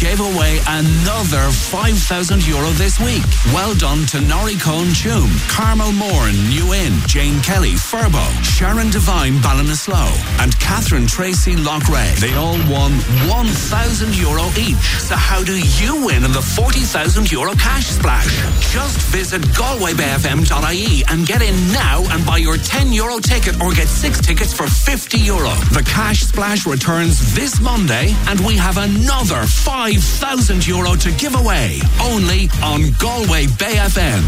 gave away another €5,000 this week. Well done to Norrie Cohn Toome, Carmel Moore, New Inn, Jane Kelly, Furbo, Sharon Devine, Ballinasloe, and Catherine Tracy Lochray. They all won €1,000 each. So how do you win in the €40,000 cash splash? Just visit galwaybayfm.ie and get in now and buy your €10 ticket or get 6 tickets for €50. The cash splash returns this Monday and we have another €5,000 to give away. Only on Galway Bay FM.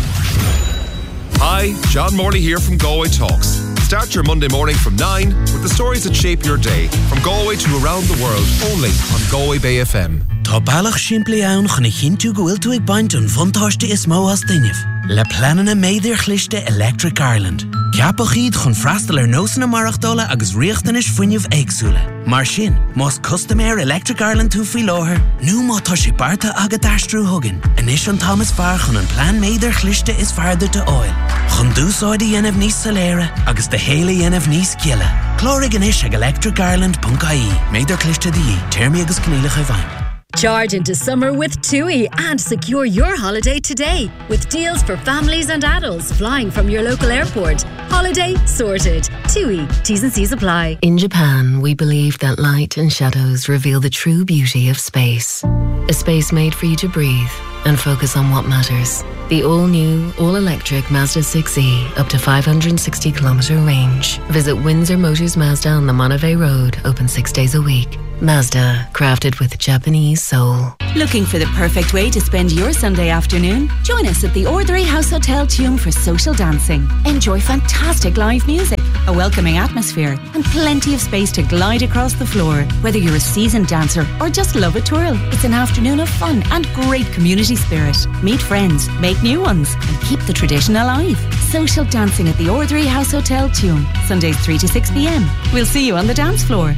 Hi, John Morley here from Galway Talks. Start your Monday morning from 9 with the stories that shape your day. From Galway to around the world, only on Galway Bay FM. Tá bailach siimplí ann chuna chinú go bhfuil tú ag baint an bhuntáiste is mó as duineh. Le planana méidir chlichte Electric Ireland. Ceapach iad chun freastal nósanna marachtála agus riachtanis fuinneamh éagsúla. Mar sin, más Customair Electric Ireland tú faoi láthair, nó má tá sé barta agad aistrú thugan. Anis an Thomas fear chun an plan méidir chlichte is fearda de oil. Chun dúsáide dhéanamh níos saléire agus de héile dhéanamh níos ciile. Clórig anis ag electricireland.ie. Méidir chlichte di, termi agus cnílach a bhain. Charge into summer with TUI and secure your holiday today with deals for families and adults flying from your local airport. Holiday sorted. TUI. T's and C's apply. In Japan, we believe that light and shadows reveal the true beauty of space. A space made for you to breathe and focus on what matters. The all-new, all-electric Mazda 6e, up to 560-kilometre range. Visit Windsor Motors Mazda on the Monavey Road, open 6 days a week. Mazda, crafted with Japanese soul. Looking for the perfect way to spend your Sunday afternoon? Join us at the Orthery House Hotel Tuam for social dancing. Enjoy fantastic live music, a welcoming atmosphere, and plenty of space to glide across the floor. Whether you're a seasoned dancer or just love a twirl, it's an afternoon of fun and great community spirit. Meet friends, make new ones, and keep the tradition alive. Social dancing at the Orthery House Hotel Tuam, Sundays 3 to 6 p.m. We'll see you on the dance floor.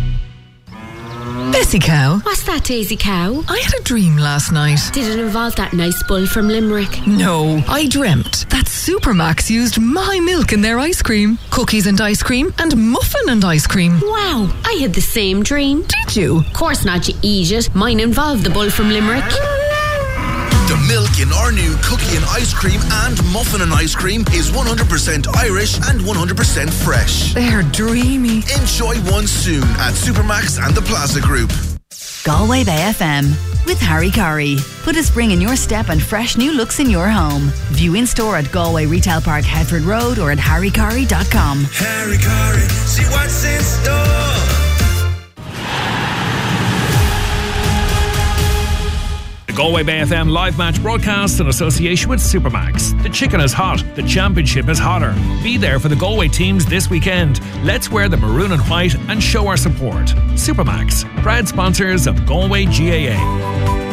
Bessie Cow. What's that, Daisy Cow? I had a dream last night. Did it involve that nice bull from Limerick? No, I dreamt that Supermax used my milk in their ice cream. Cookies and ice cream and muffin and ice cream. Wow, I had the same dream. Did you? Of course not, you idiot. Mine involved the bull from Limerick. The milk in our new cookie and ice cream and muffin and ice cream is 100% Irish and 100% fresh. They're dreamy. Enjoy one soon at Supermax and the Plaza Group. Galway Bay FM with Harry Curry. Put a spring in your step and fresh new looks in your home. View in store at Galway Retail Park, Headford Road, or at harrycurry.com. Harry Curry, see what's in store. Galway Bay FM live match broadcast in association with Supermax. The chicken is hot, the championship is hotter. Be there for the Galway teams this weekend. Let's wear the maroon and white and show our support. Supermax, proud sponsors of Galway GAA.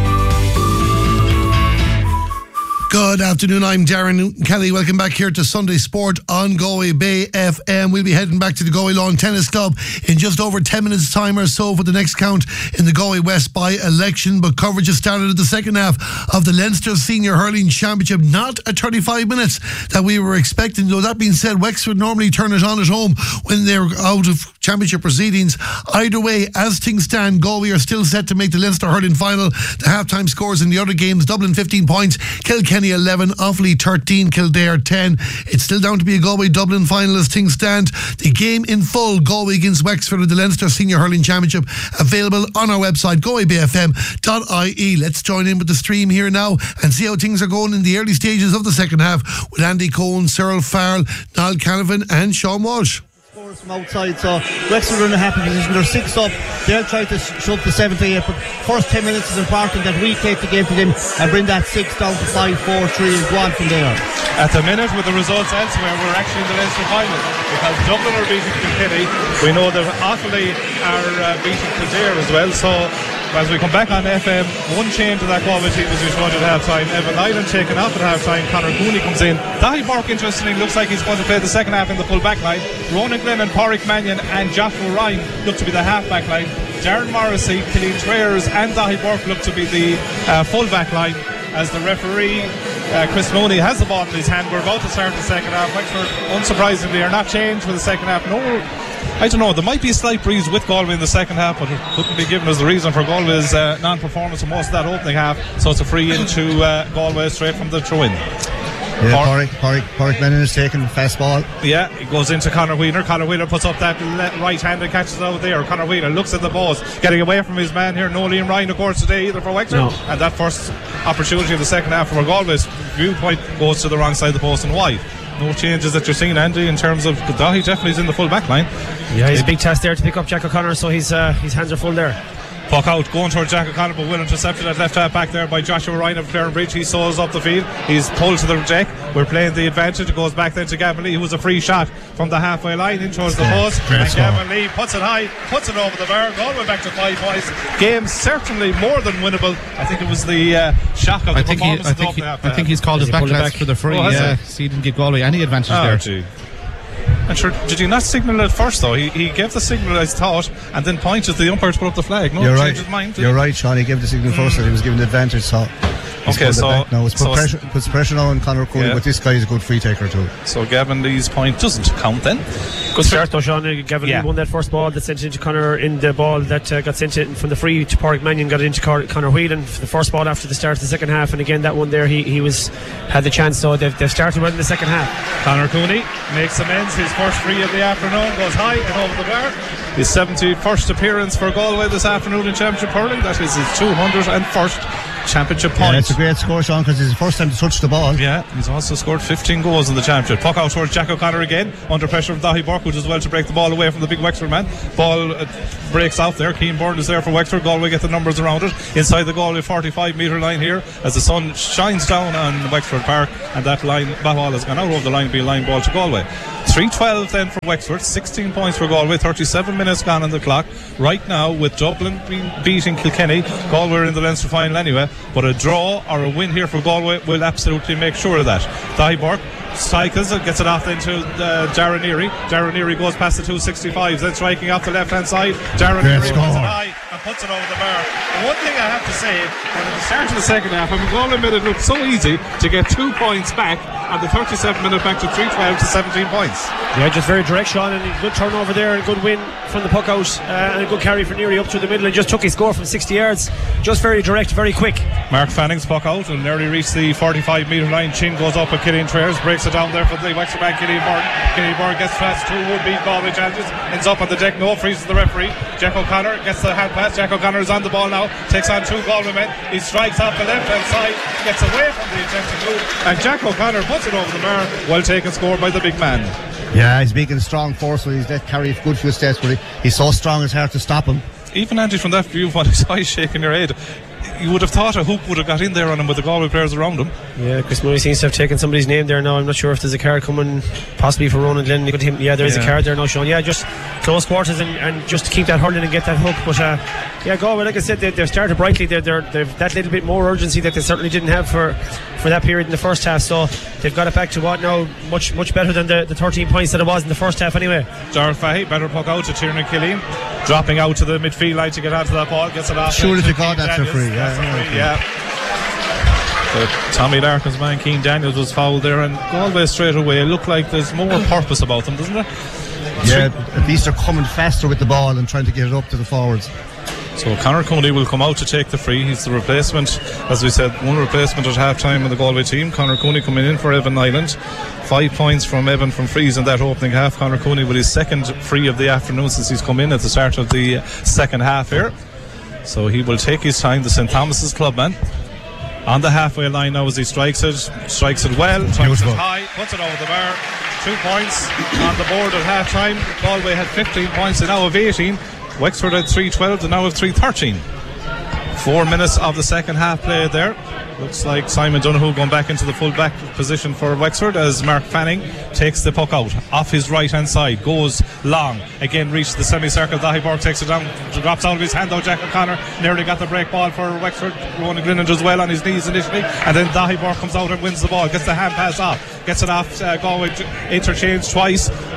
Good afternoon, I'm Darren Kelly. Welcome back here to Sunday Sport on Galway Bay FM. We'll be heading back to the Galway Lawn Tennis Club in just over 10 minutes time or so for the next count in the Galway West by-election. But coverage has started at the second half of the Leinster Senior Hurling Championship. Not at 35 minutes that we were expecting. Though that being said, Wexford normally turn it on at home when they're out of championship proceedings. Either way, as things stand, Galway are still set to make the Leinster Hurling final. The half-time scores in the other games: Dublin 15 points, Kilkenny 11, Offaly 13, Kildare 10. It's still down to be a Galway-Dublin final as things stand. The game in full, Galway against Wexford at the Leinster Senior Hurling Championship, available on our website, galwaybayfm.ie. Let's join in with the stream here now and see how things are going in the early stages of the second half with Andy Cohen, Cyril Farrell, Niall Canavan and Sean Walsh. From outside, so Wexford are in a happy position. They're 6 up. They'll try to shove the 7-8, but first 10 minutes is important that we take the game to them and bring that 6 down to 5, 4, 3 and go on from there. At the minute, with the results elsewhere, we're actually in the Leinster final because Dublin are beating Kilkenny. We know that Offaly are beating Kildare as well, so as we come back on FM, one change to that Galway team as we showed at half-time. Evan Nyland taken off at half-time. Conor Cooney comes in. Dahi Burke, interestingly, looks like he's going to play the second half in the full back line. Ronan Glennon, Pádraig Mannion and Joshua Ryan look to be the half-back line. Darren Morrissey, Killian Trayers and Dahi Burke look to be the full-back line. As the referee, Chris Mooney, has the ball in his hand. We're about to start the second half. Wexford, unsurprisingly, are not changed for the second half. No I don't know, there might be a slight breeze with Galway in the second half, but it couldn't be given as the reason for Galway's non-performance in most of that opening half. So it's a free into Galway straight from the throw-in. Yeah, Porrick Lennon is taking fast ball. Yeah, it goes into Conor Wheeler. Conor Wheeler puts up that right hand and catches it out there. Conor Wheeler looks at the balls, getting away from his man here. No Liam Ryan, of course, today either for Wexford. No. And that first opportunity of the second half from Galway's viewpoint goes to the wrong side of the post and wide. No changes that you're seeing, Andy, in terms of Dahi definitely is in the full back line. Yeah, he's a big task there to pick up Jack O'Connor, so his hands are full there. Puck out, going towards Jack O'Connor, but well intercepted at left half back there by Joshua Ryan of Clarenbridge. He soars up the field, he's pulled to the deck. We're playing the advantage. It goes back then to Gavin Lee, who was a free shot from the halfway line in towards the post, and Gavin Lee puts it high, puts it over the bar, all the way back to 5 points. Game certainly more than winnable. I think it was the shock of the performance. I think he's called his back for the free. So he didn't give Galway any advantage there. Gee. And sure, did he not signal at first though? He gave the signal, I thought, and then pointed the umpire to put up the flag. No, you're right. His mind, you're right, Sean. He gave the signal first that he was given the advantage. So okay, so now it's puts pressure on Conor Cooney, but this guy is a good free taker too. So Gavin Lee's point doesn't count then. Good start though, Sean. Gavin Lee won that first ball that sent it into Conor, in the ball that got sent in from the free to Porrick Mannion, got it into Conor Whelan for the first ball after the start of the second half, and again that one there he had the chance. So they've started well in the second half. Conor Cooney makes amends. His first free of the afternoon goes high and over the bar. His 71st appearance for Galway this afternoon in Championship Hurling. That is his 201st Championship point. Yeah, it's a great score, Sean, because it's his first time to touch the ball. Yeah, he's also scored 15 goals in the Championship. Puck out towards Jack O'Connor again, under pressure from Dahi Burke, who does well to break the ball away from the big Wexford man. Ball breaks out there. Keane Byrne is there for Wexford. Galway get the numbers around it. Inside the Galway 45 metre line here, as the sun shines down on Wexford Park, and that ball has gone out over the line, be a line ball to Galway. 3-12 then for Wexford, 16 points for Galway, 37 minutes gone on the clock. Right now, with Dublin beating Kilkenny, Galway are in the Leinster final anyway, but a draw or a win here for Galway will absolutely make sure of that. Dahi Burke cycles and gets it off into Darren Neary. Darren Neary goes past the 265s, then striking off the left hand side. Darren Neary puts it high and puts it over the bar. The one thing I have to say, at the start of the second half, Galway made it look so easy to get 2 points back, and the 37th minute back to 3-12 to 17 points. Yeah, just very direct, Sean, and a good turnover there, and a good win from the puck out, and a good carry for Neary up through the middle, and just took his score from 60 yards. Just very direct, very quick. Mark Fanning's puck out and nearly reached the 45 metre line. Chin goes up at Killian Traers, breaks it down there for the Wexford man, Killian Byrne. Killian Byrne gets past two would-be Galway challenges, ends up on the deck, no, freezes the referee. Jack O'Connor gets the hand pass. Jack O'Connor is on the ball now, takes on 2 Galway men. He strikes off the left hand side, gets away from the attempted move, and Jack O'Connor puts it over the bar. Well taken score by the big man. Yeah, he's making a strong force with his death carry, good few steps, but he's so strong it's hard to stop him. Even Andy, from that view, when his eyes shaking your head, you would have thought a hoop would have got in there on him with the Galway players around him. Yeah, Chris Murray seems to have taken somebody's name there now. I'm not sure if there's a card coming possibly for Ronan Glenn. Yeah, there is a card there now, Sean. Yeah, just close quarters and just to keep that hurling and get that hook. But yeah, Galway, like I said, they've started brightly. They've that little bit more urgency that they certainly didn't have for that period in the first half. So they've got it back to what now, much better than the 13 points that it was in the first half anyway. Darrell Fahey, better puck out to Tiernan Killeen, dropping out to the midfield line to get onto that ball, gets it off. Surely to God, that's a free. Yeah. So Tommy Larkin's man, Keane Daniels, was fouled there, and Galway straight away look like there's more purpose about them, doesn't it? Yeah, at least they're coming faster with the ball and trying to get it up to the forwards. So Conor Cooney will come out to take the free. He's the replacement, as we said, one replacement at half time in the Galway team. Conor Cooney coming in for Evan Nyland. 5 points from Evan from frees in that opening half. Conor Cooney with his second free of the afternoon since he's come in at the start of the second half here. So he will take his time, the St. Thomas's clubman. On the halfway line now as he strikes it well, strikes it high, puts it over the bar. 2 points on the board at half time. Galway had 15 points, they now have 18. Wexford had 3-12, they now have 3-13. 4 minutes of the second half play there. Looks like Simon Donoghue going back into the full back position for Wexford as Mark Fanning takes the puck out off his right hand side, goes long, again reaches the semicircle. Dahi Burke takes it down, drops out of his hand though. Jack O'Connor nearly got the break ball for Wexford. Ronan Glennon does well on his knees initially, and then Dahi Burke comes out and wins the ball, gets the hand pass off, gets it off. Galway interchange twice.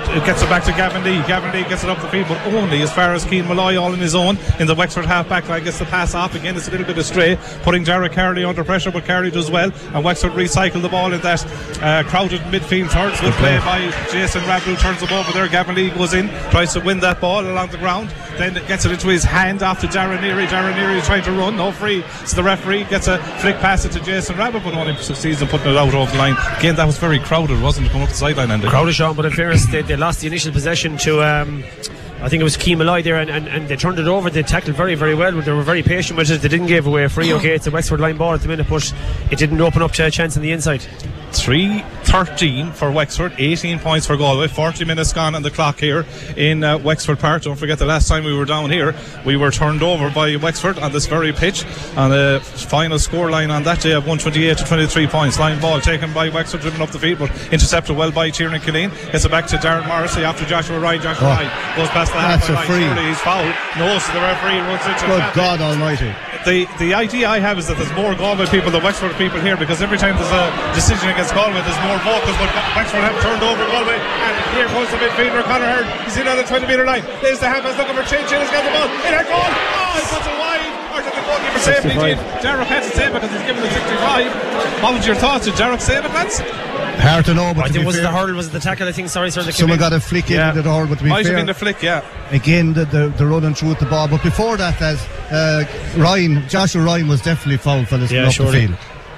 gets it back to Gavin Lee. Gavin Lee gets it up the field, but only as far as Keane Malloy, all on his own in the Wexford half-back line. Gets the pass off again. It's a little bit astray, putting Jarrett Carley under pressure, but Carley does well, and Wexford recycle the ball in that crowded midfield third. Good play by Jason Rabu, turns them over there. Gavin Lee goes in, tries to win that ball along the ground, then gets it into his hand after Darren Neary. Darren Neary is trying to run, no free. So the referee gets a flick pass it to Jason Rabu, but only succeeds in putting it out over the line. Again, that was very crowded, wasn't it? Come up the sideline, Andy. Crowded, Sean, but in fairness, they lost the initial possession to I think it was Keane Malloy there, and they turned it over. They tackled very, very well. They were very patient with it. They didn't give away a free. Okay, it's a Wexford line ball at the minute, but it didn't open up to a chance on the inside. 3-13 for Wexford, 18 points for Galway. 40 minutes gone on the clock here in Wexford Park. Don't forget the last time we were down here, we were turned over by Wexford on this very pitch, and the final score line on that day of 128 to 23 points. Line ball taken by Wexford, driven up the field, but intercepted well by Tiernan Killeen. Gets it back to Darren Morrissey after Joshua Ryan. Joshua Ryan goes past the halfway line. Surely he's fouled. Nose to the referee, runs into Good God Almighty. The idea I have is that there's more Galway people than Wexford people here, because every time there's a decision against Galway, there's more vocals, but Wexford have turned over Galway, and here goes the midfielder Conor Hearn. He's in on the 20-metre line. There's the half-pass looking for Chin. Chin has got the ball. In her goal. Oh, he puts it wide. Or did the goalkeeper save it? He did. Jarrett had to save it because he's given the 65. What was your thoughts? Did Jarrett save it, lads? Hard to know, but was it the hurdle? Was it the tackle? I think. Sorry, sir. Someone got a flick in with the hurdle, but to be Might fair, have been the flick, yeah. Again, the running through with the ball, but before that, Joshua Ryan was definitely fouled for this off the field.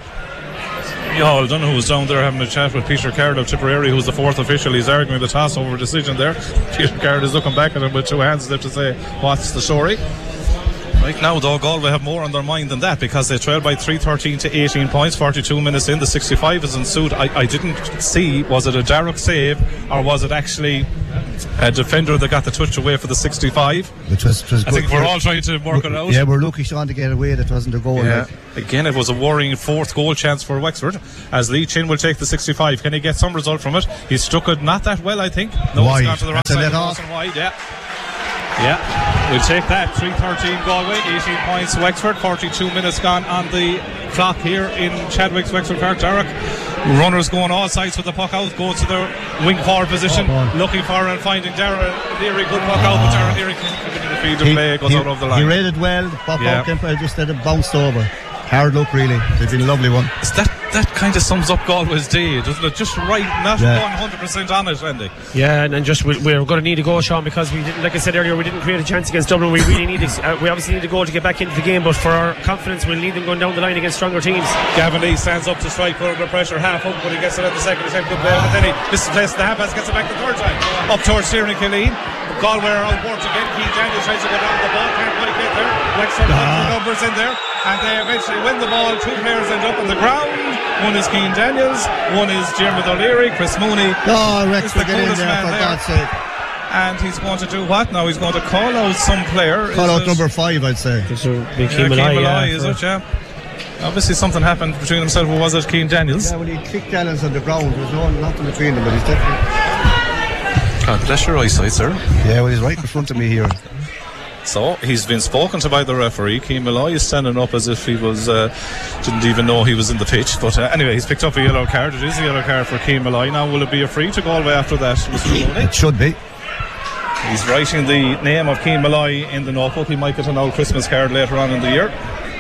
I don't know who was down there having a chat with Peter Card of Tipperary, who's the fourth official. He's arguing the toss over decision there. Peter Card is looking back at him with two hands as if to say, what's the story? Right now, though, Galway have more on their mind than that, because they trail by 3-13 to 18 points, 42 minutes in. The 65 is ensued. I didn't see, was it a Jarrock save, or was it actually a defender that got the touch away for the 65? Which was I think we're all trying to work it out. Yeah, we're lucky, Sean, to get away. That wasn't a goal. Yeah. Again, it was a worrying fourth goal chance for Wexford, as Lee Chin will take the 65. Can he get some result from it? He struck it not that well, I think. No, wide. It's gone to the right side. Wide, yeah, we'll take that. 3-13 Galway, 18 points Wexford, 42 minutes gone on the clock here in Chadwick's Wexford Park. Derek, runners going all sides with the puck out, go to the wing forward position, looking for and finding Darren Leary. Good puck out, but Darren Leary in the field of play, goes out over the line. He read it well, the puck out just let it bounced over. Hard look, really. It's been a lovely one. That kind of sums up Galway's day, doesn't it? Just right, not 100% on it, Andy. Yeah, and just we're going to need a goal, Sean, because we didn't, like I said earlier, we didn't create a chance against Dublin. We really need we obviously need a goal to get back into the game, but for our confidence, we'll need them going down the line against stronger teams. Gavin Lee stands up to strike, put under pressure, half up, but he gets it at the second attempt. Good ball, but then he misplaces the half pass, gets it back the third time. Up towards Tiernan Killeen. Galway are outworked again. Keane Daniels tries to go down the ball, can't quite get there. Wexford put the numbers in there, and they eventually win the ball. Two players end up on the ground. One is Keane Daniels, one is Diarmuid O'Leary. Chris Mooney. Rex will get in there, for God's sake. And he's going to do what now? He's going to call out some player. Call out number 5, I'd say. Keane Malloy, is it? Yeah. Obviously something happened between himself. Who was it? Keane Daniels. Yeah, when he kicked Daniels on the ground, there was nothing between them, but he's definitely... God bless your eyesight, sir. Yeah, well, he's right in front of me here. So he's been spoken to by the referee. Keane Malloy is standing up as if he was didn't even know he was in the pitch. But anyway, he's picked up a yellow card. It is a yellow card for Keane Malloy. Now will it be a free to Galway after that, Mr. Mooney? It should be. He's writing the name of Keane Malloy in the notebook. He might get an old Christmas card later on in the year.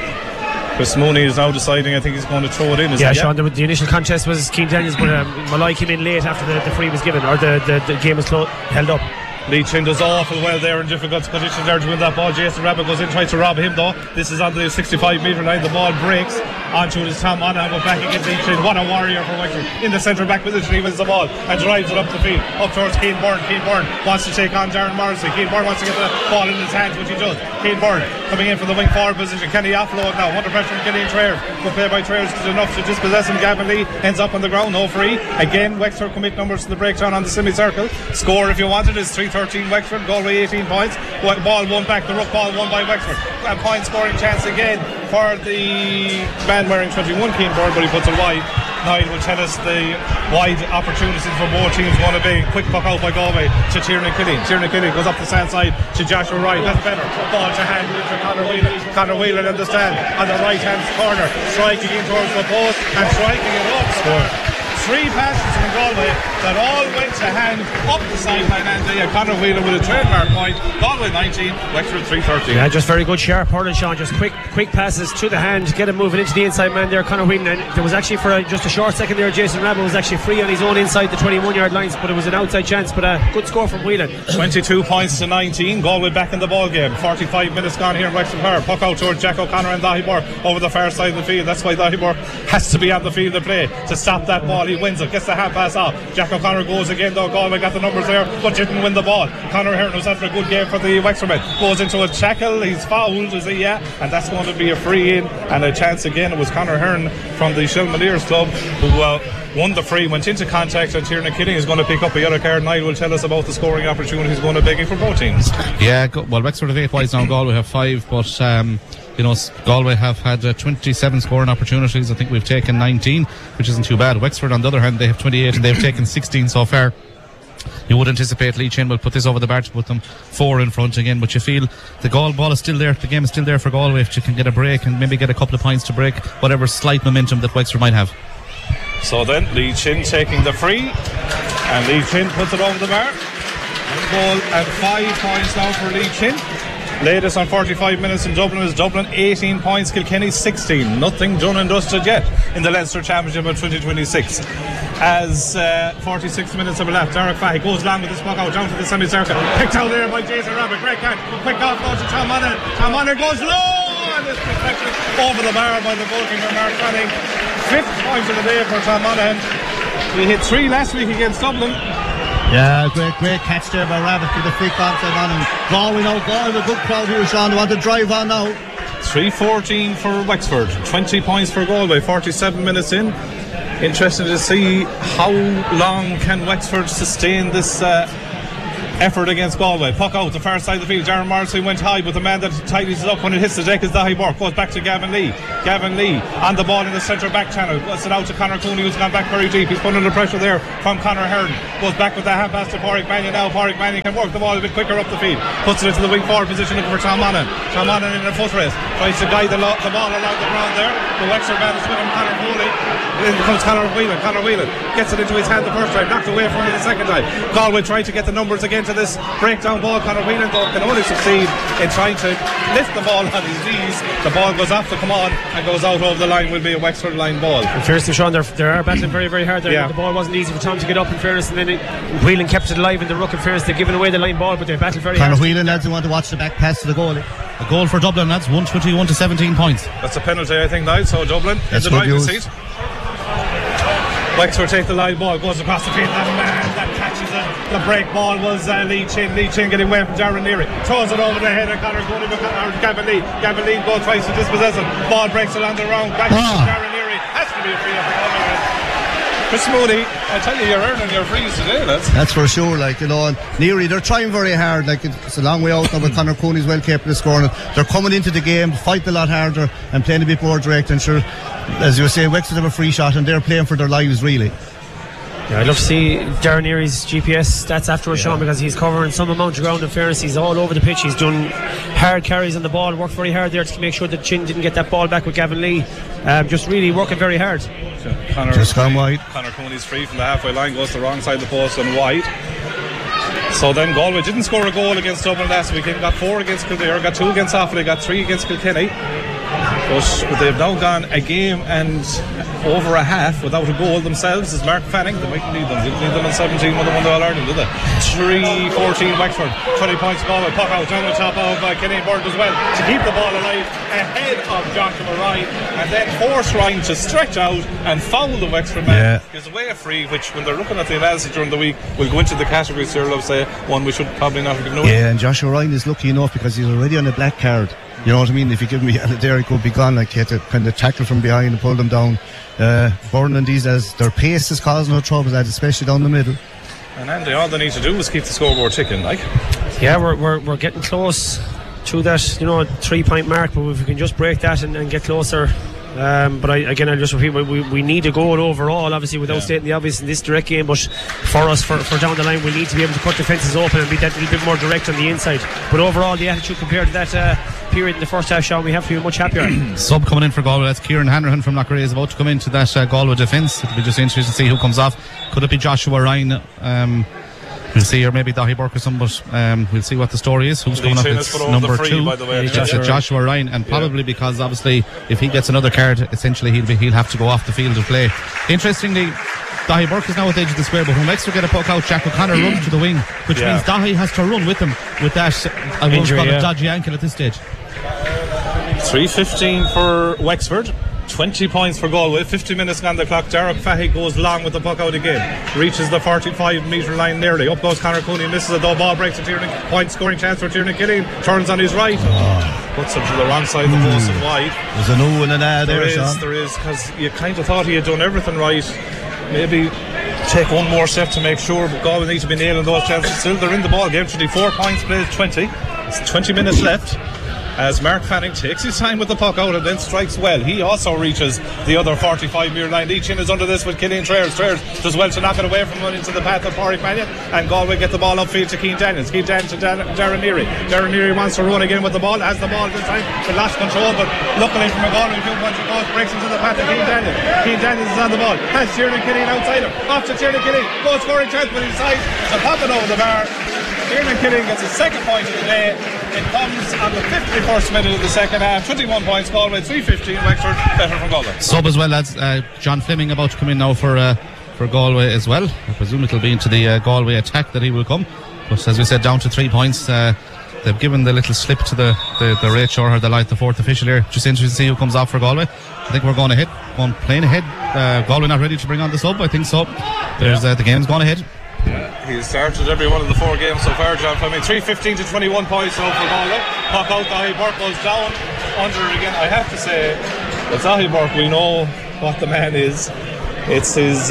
Chris Mooney is now deciding. I think he's going to throw it in. Sean, the initial contest was Keane Daniels, but Malloy came in late after the free was given, or the game was held up. Lee Chin does awful well there in difficult conditions there to win that ball. Jason Rabbit goes in, tries to rob him though. This is on the 65-metre line. The ball breaks onto his Tom Monaghan, but back against Lee Chin. What a warrior for Wexford. In the centre back position, he wins the ball and drives it up the field, up towards Keane Byrne. Keane Byrne wants to take on Darren Morrissey. Keane Byrne wants to get the ball in his hands, which he does. Keane Byrne coming in from the wing forward position. Can he offload now? Under pressure from Gillian Traer. Good play by Traer, enough to dispossess him. Gavin Lee ends up on the ground, no free. Again, Wexford commit numbers to the breakdown on the semicircle. Score, if you want it, is 3-13 Wexford. Galway 18 points. Ball won back. The ruck ball won by Wexford. A point scoring chance again for the man wearing 21, Keane Byrne, but he puts it wide. Niall will tell us the wide opportunities for both teams going to be. Quick puck out by Galway to Tiernan Killeen. Tiernan Killeen goes up the sand side to Joshua Wright. That's better. Ball to hand to Conor Whelan. Conor Whelan in the stand on the right hand corner, striking in towards the post and striking it up. 3 passes from Galway that all went to hand up the sideline, and Conor Whelan with a trademark point. Galway 19, Wexford 3-13. Yeah, just very good sharp hurling, Sean. Just quick passes to the hand, get him moving into the inside man there, Conor Whelan. And there was actually for just a short second there, Jason Rabbitt was actually free on his own inside the 21-yard lines, but it was an outside chance. But a good score from Whelan. 22 points to 19. Galway back in the ball game. 45 minutes gone here in Wexford Park. Puck out towards Jack O'Connor and Dahi Burke over the far side of the field. That's why Dahi Burke has to be on the field of play to stop that ball. He wins it, gets the half pass off. Jack O'Connor goes again though. Galway got the numbers there but didn't win the ball. Conor Hearn was after a good game for the Wexford men. Goes into a tackle. He's fouled, is he? Yeah. And that's going to be a free in and a chance again. It was Conor Hearn from the Shelmaliers club who won the free, went into contact, and Tiernan Kidding is going to pick up a yellow card. Niall will tell us about the scoring opportunities going to begging for both teams. Yeah, well, Wexford have 8 points now, Galway have 5, but Galway have had 27 scoring opportunities. I think we've taken 19, which isn't too bad. Wexford, on the other hand, they have 28 and they've taken 16 so far. You would anticipate Lee Chin will put this over the bar to put them 4 in front again, but you feel the ball is still there, the game is still there for Galway if you can get a break and maybe get a couple of points to break whatever slight momentum that Wexford might have. So then Lee Chin taking the free, and Lee Chin puts it over the bar. One goal and 5 points now for Lee Chin. Latest on 45 minutes in Dublin is Dublin 18 points, Kilkenny 16. Nothing done and dusted yet in the Leinster Championship of 2026. As 46 minutes have left, Derek Fahey goes long with this puck out down to the semicircle. Picked out there by Jason Rabbitt. Great catch. Quick offload to Tom Monaghan. Tom Monaghan goes low, and it's deflected over the bar by the goalkeeper Mark Fanning. 5th point of the day for Tom Monaghan. We hit 3 last week against Dublin. Yeah, great catch there by Rabbitt to the flick onside on him. Galway, a good crowd here, Sean. They want to drive on now. 3-14 for Wexford, 20 points for Galway, 47 minutes in. Interesting to see how long can Wexford sustain this effort against Galway. Puck out the far side of the field. Darren Morrissey went high, but the man that tidies it up when it hits the deck is Dahi Burke. Goes back to Gavin Lee. Gavin Lee on the ball in the centre back channel. Puts it out to Conor Cooney, who's gone back very deep. He's put under pressure there from Conor Hearn. Goes back with the half pass to Pádraig Mannion now. Pádraig Mannion can work the ball a bit quicker up the field. Puts it into the wing forward position looking for Tom Monaghan. Tom Monaghan in a foot race. Tries to guide the ball along the ground there. The Wexford man is with him, Conor Cooney. In comes Conor Whelan. Conor Whelan gets it into his hand the first time. Knocked away from it the second time. Galway tried to get the numbers again to this breakdown ball. Conor Whelan can only succeed in trying to lift the ball on his knees. The ball goes off to come on and goes out over the line. Will be a Wexford line ball. In fairness to Sean, they are battling very, very hard there. Yeah. The ball wasn't easy for Tom to get up, in fairness, and then Whelan kept it alive in the ruck. In fairness, they're giving away the line ball, but they battled very hard. Conor Whelan, lads, who want to watch the back pass to the goalie. A goal for Dublin, lads, 121 to 17 points. That's a penalty, I think, now. So Dublin in the driving seat. Wexford take the line ball, goes across the field, and man that catches it. The break ball was Lee Chin. Lee Chin getting away from Darren Leary. Throws it over the head of Conor Cooney, Gavin Lee. Gavin Lee goal tries to dispossess it. Ball breaks along the round. Back to Darren Leary. Has to be a free up. Chris Mooney, I tell you, you're earning your frees today, lads. That's for sure, and Leary, they're trying very hard, it's a long way out now, but Conor Cooney's well capable of scoring it. They're coming into the game, fighting a lot harder and playing a bit more direct, and sure, as you say, Wexford have a free shot and they're playing for their lives, really. Yeah, I'd love to see Darren Neary's GPS stats afterwards, Sean, because he's covering some amount of ground. In fairness, he's all over the pitch. He's done hard carries on the ball, worked very hard there to make sure that Chin didn't get that ball back with Gavin Lee. Just really working very hard. Just gone wide. Conor Cooney's free from the halfway line, goes to the wrong side of the post and wide. So then Galway didn't score a goal against Dublin last weekend. Got 4 against Kildare, got 2 against Offaly, got 3 against Kilkenny. But they've now gone a game and over a half without a goal themselves. Is Mark Fanning. They might need them. They didn't need them in 17 when they won the All-Ireland, did they? 3-14 Wexford. 20 points Galway. Puck out down the top of Kenny Bird as well to keep the ball alive ahead of Joshua Ryan, and then force Ryan to stretch out and foul the Wexford man. Gives away a free, which when they're looking at the analysis during the week will go into the categories here, I'll say one we should probably not have given away. Yeah, and Joshua Ryan is lucky enough because he's already on a black card. You know what I mean? If you give him a yellow there, he could be gone. Like, he had to kind of tackle from behind and pull them down. Burn and these, as their pace is causing no trouble, especially down the middle. And Andy, all they need to do is keep the scoreboard ticking, like. Yeah, we're getting close to that, 3-point mark, but if we can just break that and get closer. But I'll just repeat, we need a goal overall, obviously, without stating the obvious in this direct game, but for us, for down the line, we need to be able to cut defences open and be that little bit more direct on the inside. But overall, the attitude compared to that period in the first half, Sean, we have to be much happier. Sub coming in for Galway, that's Kieran Hanrahan from Lochray, is about to come into that Galway defence. It'll be just interesting to see who comes off. Could it be Joshua Ryan? We'll see, or maybe Dahi Burke or some, but we'll see what the story is. Who's coming up? It's number 2, by the way, Joshua Ryan, and probably because obviously if he gets another card, essentially he'll have to go off the field of play. Interestingly, Dahi Burke is now at the edge of the square, but when Wexford get a puck out, Jack O'Connor runs to the wing, which means Dahi has to run with him with that injury, dodgy ankle at this stage. 3:15 for Wexford, 20 points for Galway, 50 minutes on the clock. Derek Fahy goes long with the puck out again, reaches the 45-metre line nearly. Up goes Conor Cooney, misses a double ball, breaks a point scoring chance for Tiernan Killeen, turns on his right, puts him to the wrong side of the post and wide. There's an ooh and an ah there, Sean. There is, because you kind of thought he had done everything right. Maybe take one more step to make sure, but Galway need to be nailing those chances. Still, they're in the ball game. 34 points played, 20. It's 20 minutes left, as Mark Fanning takes his time with the puck out and then strikes well. He also reaches the other 45-metre line. Leachin is under this with Killian Traers. Traers does well to knock it away from one into the path of Pádraig Mannion, and Galway get the ball upfield to Cian Daniels. Cian Daniels to Darren Neary. Darren Neary wants to run again with the ball, has the ball this time, but lost control, but luckily from a Galway viewpoint, it goes, breaks into the path of Cian Daniels. Cian Daniels is on the ball, has Tiernan Killeen outside him, off to Tiernan Killeen, goal scoring chance, but inside, so pop it over the bar. Tiernan Killeen gets his second point of the day. It comes on the 51st minute of the second half. 21 points Galway, 3:15 Wexford, better from Galway. Sub as well, lads. John Fleming about to come in now for Galway as well. I presume it'll be into the Galway attack that he will come. But as we said, down to 3 points. They've given the little slip to the Rachel or the fourth official here. Just interested to see who comes off for Galway. I think we're going playing ahead. Galway not ready to bring on the sub, I think so. There's the game's gone ahead. Yeah, he's started every one of the 4 games so far, John Fleming. 3:15 to 21 points now for Galway. Puck out, Dahi Burke goes down under it again. I have to say, with Dahi Burke, we know what the man is. It's his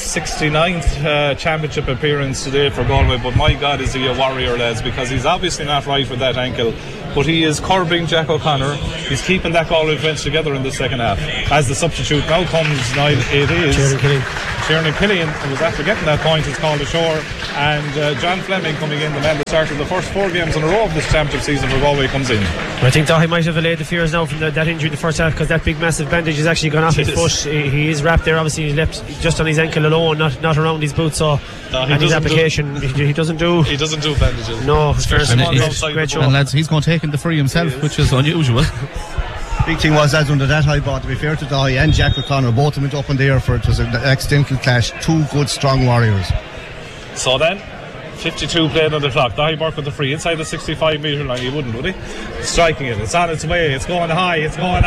69th championship appearance today for Galway, but my God, is he a warrior, lads, because he's obviously not right with that ankle, but he is curbing Jack O'Connor. He's keeping that Galway defence together in the second half. As the substitute now comes, Niall, it is Tiernan Killeen, who was after getting that point, is called ashore, and John Fleming coming in, the man that started the first 4 games in a row of this championship season for Galway, comes in. I think Dahi might have allayed the fears now from that injury in the first half, because that big massive bandage has actually gone off his foot. He is wrapped there, obviously he's left just on his ankle alone, not around his boot, so and his application he doesn't do bandages. No, it's very small. And lads, he's going to take in the free himself, which is unusual. Big thing was, as under that high ball, to be fair to Dahi and Jack O'Connor, both of them went up in the air for it. Was an accidental clash. 2 good strong warriors. So then 52 played on the clock. Dahi Burke with the free inside the 65-metre line. He wouldn't, would he? Striking it, it's on its way, it's going high.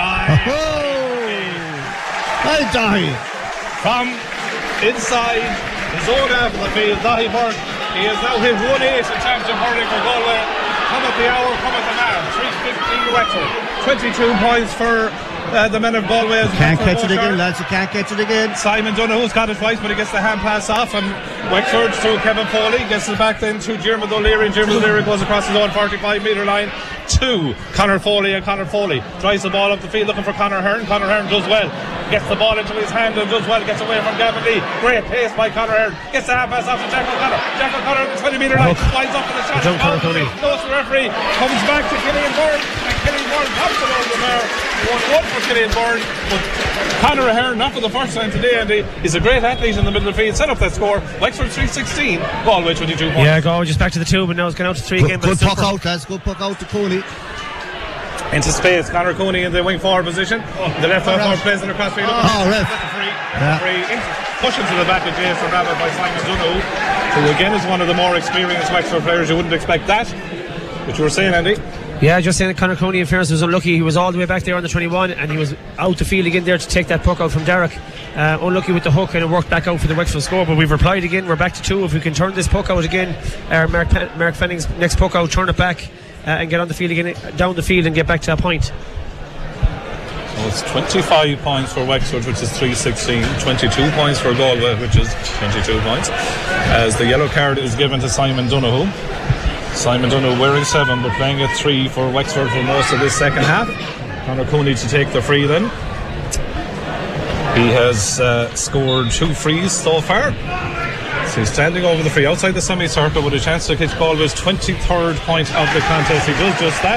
Hi Dahi. From inside his own half of the field, Dahi Burke, he has now hit 1-8 in championship hurling for Galway. Come at the hour, come at the man. 3:15 Wexford. 22 points for the men of Galway. Can't catch it again, lads. You can't catch it again. Simon Donoghue's got it twice, but he gets the hand pass off, and Wexford through Kevin Foley gets it back then to Diarmuid O'Leary, and Diarmuid O'Leary goes across his own 45-metre line to Conor Foley, and Conor Foley drives the ball up the field looking for Conor Hearn. Conor Hearn does well, gets the ball into his hand and does well, gets away from Gavin Lee. Great pace by Conor Hearn, gets the hand pass off to Jack O'Connor. Jack O'Connor at the 20-metre line, lines up for the shot. Goes to the referee, comes back to Killian Byrne, and Killian Byrne pops it over the bar. 1-1 for Killian Byrne, but Conor Hearn, not for the first time today, and he's a great athlete in the middle of the field, set up that score. Wexford 3:16, Galway 22 points. Yeah, Galway just back to the 2, but now it's gone out to 3 again. Good puck out, lads. Good puck out to Cooney. Into space, Conor Cooney in the wing forward position. The left half forward plays in across field. Free. Pushing to the back of Jason Rabbit by Simon Donoghue, who again is one of the more experienced Wexford players. You wouldn't expect that. But you were saying, Andy? Yeah, just saying that Conor Cooney in fairness was unlucky. He was all the way back there on the 21 and he was out the field again there to take that puck out from Derek. Unlucky with the hook, and it worked back out for the Wexford score, but we've replied again. We're back to 2. If we can turn this puck out again, Mark Fenning's next puck out, turn it back and get on the field again, down the field and get back to a point. So it's 25 points for Wexford, which is 3:16, 22 points for Galway, which is 22 points, as the yellow card is given to Simon Donoghue. Simon Donoghue wearing 7 but playing at 3 for Wexford for most of this second half. Conor Cooney to take the free then. He has scored 2 frees so far. So he's standing over the free outside the semicircle with a chance to catch Galway's 23rd point of the contest. He does just that.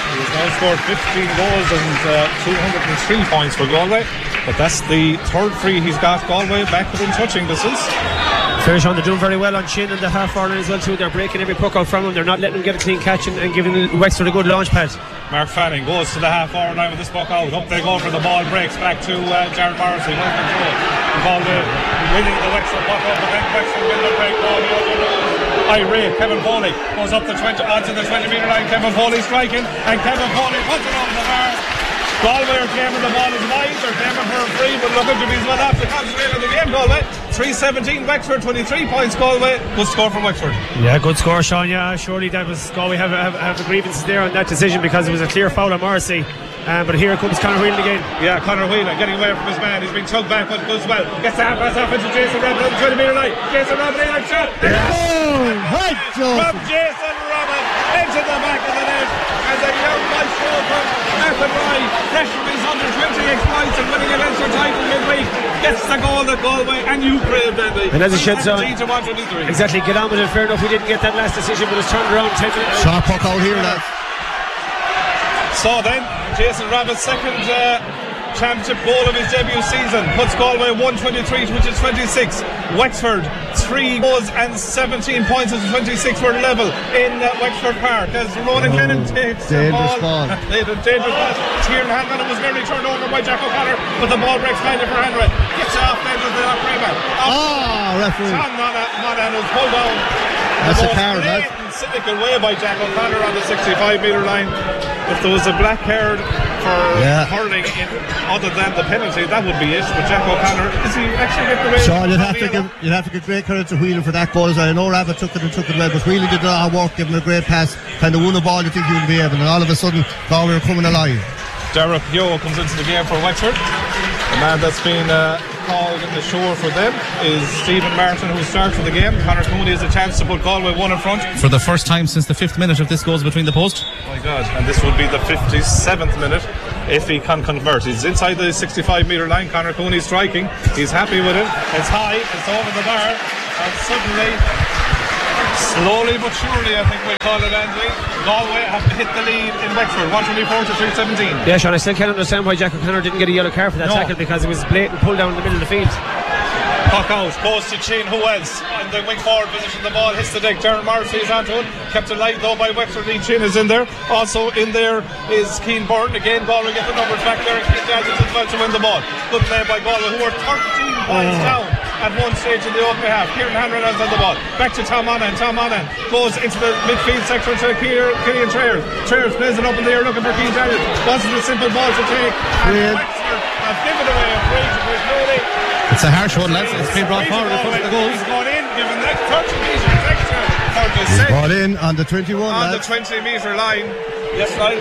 He's now scored 15 goals and 203 points for Galway. But that's the third free he's got. Galway back within touching distance. Fairshon, they're doing very well on Chin and the half forward as well too. They're breaking every puck out from him. They're not letting him get a clean catch and giving Wexford a good launch pad. Mark Fanning goes to the half forward line with this puck out. Up they go for the ball, breaks back to Jared Morrissey. Well control. Galway winning the Wexford puck up, but then Wexford win the break ball. Ray, Kevin Foley goes up the 20 onto the 20-metre line. Kevin Foley striking, and Kevin Foley puts it over the bar. Galway are claiming the ball is wide. They're claiming for a free, but look at Jimmy's well after concentrating on the game. Galway 3-17 Wexford, 23 points Galway. Good score from Wexford. Yeah, good score, Sean. Yeah, surely that was Galway have a grievances there on that decision because it was a clear foul on Morrissey. But here comes Conor Whelan again. Yeah, Conor Whelan getting away from his man. He's being tugged back, but goes well. Gets the half pass off into Jason Robin on the 20-metre line. Jason Robin in like shot. From Jason Robin into the back of the net as a young maestro from Athenry, pressuring his under-20 exploits and winning an extra title midweek. Gets the goal at Galway and Ukraine, Bentley. And as it should so exactly, get on with it. Fair enough, we didn't get that last decision, but it's turned around 10 minutes. Sharp puck out here, lads. So then, Jason Rabbit's second championship goal of his debut season puts Galway 123 to which is 26. Wexford 3 goals and 17 points as 26 were level in Wexford Park as Ronan Glennon takes the ball. Dangerous ball. Tiernan Hanrahan was nearly turned over by Jack O'Connor, but the ball breaks kindly for Hanrahan. Gets off then to the Rayman. Referee. Tom Monaghan was pulled down. That's a card, lad. Cynical way by Jack O'Connor on the 65-metre line. If there was a black card for hurling other than the penalty, that would be it. But Jack O'Connor, is he actually getting away? Sean, you'd have to give great credit to Whelan for that goal. I know Rabbit took it well, but Whelan did a lot of work, giving a great pass, kind of won the ball you think he would be able, and all of a sudden Galway are coming alive. Derek Yo comes into the game for Wexford. The man that's been called in the show for them is Stephen Martin, who starts for the game. Conor Cooney has a chance to put Galway one in front. For the first time since the 5th minute, if this goes between the post. Oh my God, and this would be the 57th minute if he can convert. He's inside the 65-metre line. Conor Cooney striking. He's happy with it. It's high, it's over the bar, and suddenly, slowly but surely, I think we'll call it, Andy, Galway have hit the lead in Wexford, 124 to 317. Yeah, Sean, I still can't understand why Jack O'Connor didn't get a yellow card for that tackle, because it was blatant pull down in the middle of the field. Puck out, goes to Chin, who else? In the wing forward position, the ball hits the deck. Darren Morrissey is onto it, kept alive though by Wexford. Lee Chin is in there. Also in there is Keane Byrne. Again, Galway get the numbers back there, and Keane Daniels as well to win the ball. Good play by Galway, who were 13 points down at one stage in the opening half. Kieran Hanrahan has on the ball. Back to Tom Monaghan. Tom Monaghan goes into the midfield sector to Killian Trayers. Trayers plays it up in the air looking for Keane Daniels. Wasn't a simple ball to take. And Wexford have given away a free to Chris Mooney. It's a harsh one, lads. It's been brought forward in front of the goal. He's gone in, given that 30 metres extra for the He's set. brought in on the 21, on lads. the 20-metre line. Yes, Lyle.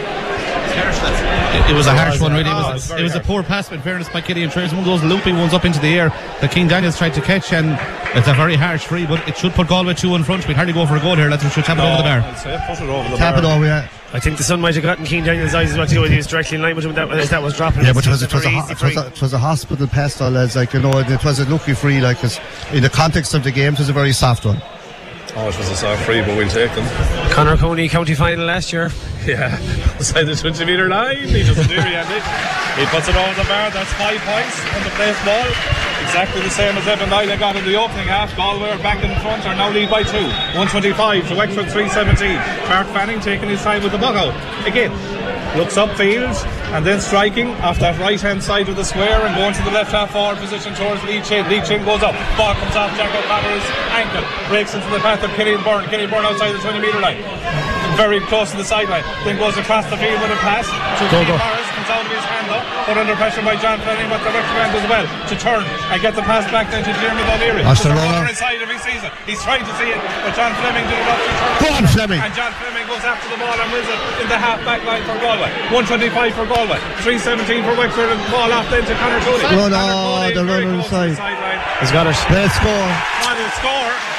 It was a harsh one, really. It was a poor pass, in fairness, by Killian Trayers. One of those looping ones up into the air that Keane Daniels tried to catch, and it's a very harsh free, but it should put Galway 2 in front. We'd hardly go for a goal here, lads. We should tap it over the bar. Put it over the Tap it over, yeah. I think the sun might have gotten Keane Daniels' eyes as well too. He was directly in line with him that was dropping. Yeah, but it was a hospital pass, though, lads. Like, you know, it was a lucky free, like, 'cause in the context of the game, it was a very soft one. Oh, it was a soft free, but we'll take them. Conor Cooney county final last year. Yeah, beside the 20-metre line. He doesn't do Andy. He puts it over the bar. That's 5 points on the place ball. Exactly the same as Evan Lyla got in the opening half. Galway are back in front, are now lead by 2. 125 to Wexford 317. Mark Fanning taking his time with the bug out. Again, looks upfield and then striking off that right hand side of the square and going to the left half forward position towards Lee Chin. Lee Chin goes up, ball comes off Jack O'Connor's ankle, breaks into the path of Killian Byrne. Killian Byrne outside the 20-metre line, very close to the sideline, then goes across the field with a pass to Keane Morris, comes out of his hand up, put under pressure by John Fleming, but the recommend as well to turn and get the pass back then to Jeremy O'Leary. That's the runner inside if he sees it. He's trying to see it, but John Fleming did it up to turn. Go on, Fleming. And John Fleming goes after the ball and wins it in the half back line for Galway. 125 for Galway, 317 for Wexford, and ball off then to Conor Cooney. The runner inside. He's got it. Let's score. On the score.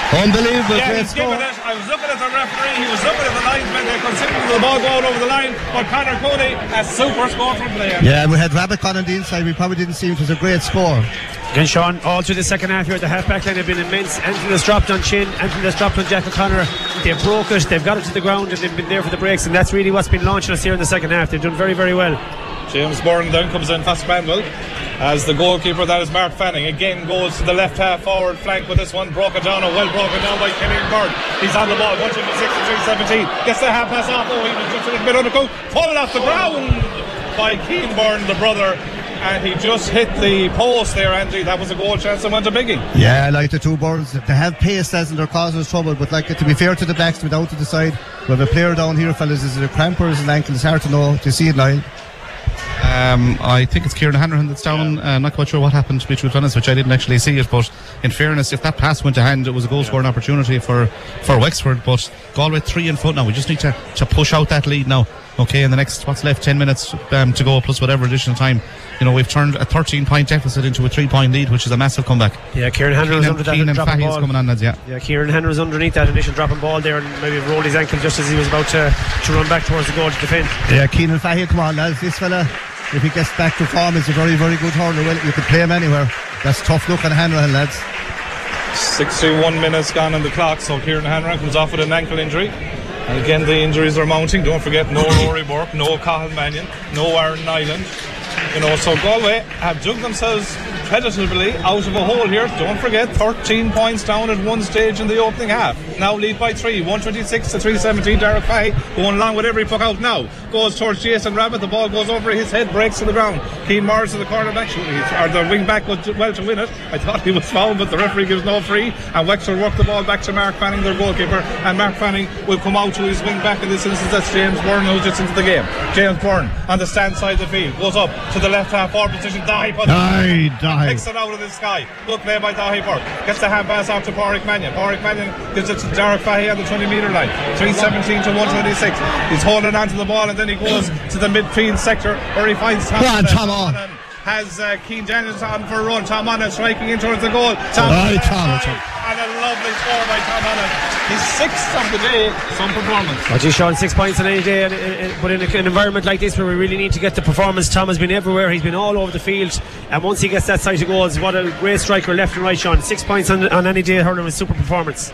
Unbelievable. Yeah, great he's given score. it. I was looking at the referee, he was looking at the linesman, they considered the ball going over the line, but Conor Cooney, a super score from player. Yeah, we had Rabbit on the inside, we probably didn't see it was a great score. Again, Sean, all through the second half here at the half-back line have been immense. Anything that's dropped on Chin, anything that's dropped on Jack O'Connor, they've broke it, they've got it to the ground, and they've been there for the breaks, and that's really what's been launching us here in the second half. They've done very, very well. James Byrne then comes in fast Manuel as the goalkeeper, that is Mark Fanning, again goes to the left half forward flank with this one, broken down by Kenny Byrne. He's on the ball, 126-317, gets the half pass off. Oh, he was just a little bit undercooked, falling off the ground by Keane Byrne, the brother, and he just hit the post there, Andy. That was a goal chance and went a biggie. Yeah, like the two Burns, they have pace as and they're causing us trouble, but like, to be fair to the backs, without to decide, we have a player down here, fellas, is it a cramp or is it an ankle? It's hard to know. Do you see it, Niall? I think it's Kieran Hanrahan that's down. Not quite sure what happened, to be truthful honest, which I didn't actually see it, but in fairness, if that pass went to hand, it was a goal scoring opportunity for Wexford, but Galway 3 in front now. We just need to push out that lead now. Okay, in the next, what's left, 10 minutes to go, plus whatever additional time. You know, we've turned a 13-point deficit into a 3-point lead, which is a massive comeback. Yeah, Kieran Hanrahan was under that Keane and dropping Fahy ball. is coming on, lads, yeah. Yeah, Kieran Hanrahan was underneath that initial dropping ball there, and maybe rolled his ankle just as he was about to run back towards the goal to defend. Yeah, Keenan Fahy, come on, lads. This fella, if he gets back to form, is a very, very good hurler. Well, you could play him anywhere. That's tough look at Hanrahan, lads. 61 minutes gone on the clock, so Kieran Hanrahan comes off with an ankle injury. And again, the injuries are mounting. Don't forget, no Rory Burke, no Cathal Mannion, no Aaron Nyland. You know, so Galway have dug themselves creditably out of a hole here. Don't forget, 13 points down at one stage in the opening half. Now lead by 3, 126-317. Derek Fahy going along with every puck out now. Goes towards Jason Rabbit. The ball goes over his head, breaks to the ground. Keane Morris to the cornerback, or the wing back was well to win it. I thought he was fouled, but the referee gives no free. And Wexford work the ball back to Mark Fanning, their goalkeeper. And Mark Fanning will come out to his wing back. In this instance, that's James Byrne, who gets into the game. James Byrne on the stand side of the field, goes up to the left half forward position. Dahi picks it out of the sky. Good play by Dahi Burke. Gets the hand pass out to Pádraig Mannion. Pádraig Mannion gives it to Derek Fahy on the 20-metre line. 3:17 to 1:26. He's holding on to the ball, and then he goes to the midfield sector where he finds Tom Monaghan. Has Keane Daniels on for a run. Tom Monaghan striking in towards the goal. Tom and a lovely score by Tom Monaghan. His 6th of the day. Some performance. Well, geez, Sean, 6 points on any day, but in an environment like this where we really need to get the performance, Tom has been everywhere. He's been all over the field, and once he gets that size of goals, what a great striker left and right, Sean. 6 points on any day, hurling with super performance.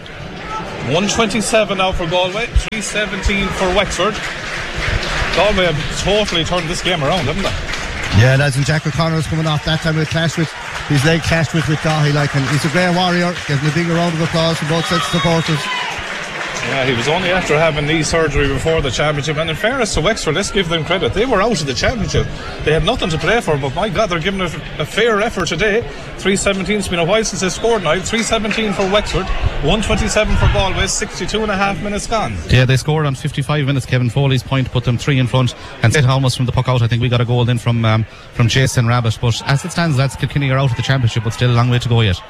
127 now for Galway, 3:17 for Wexford. Galway have totally turned this game around, haven't they? Yeah, lads, and Jack O'Connor's coming off that time with his leg clashed with Dahi, like, and he's a great warrior. Getting a big round of applause from both sets of supporters. Yeah, he was only after having knee surgery before the championship, and in fairness to Wexford, let's give them credit, they were out of the championship. They had nothing to play for, but my God, they're giving it a fair effort today. 3:17, it's been a while since they scored now. 3:17 for Wexford, 1:27 for Galway, 62.5 minutes gone. Yeah, they scored on 55 minutes. Kevin Foley's point put them 3 in front, and set almost from the puck out. I think we got a goal in from Jason Rabbit, but as it stands, lads, Kilkenny are out of the championship, but still a long way to go yet.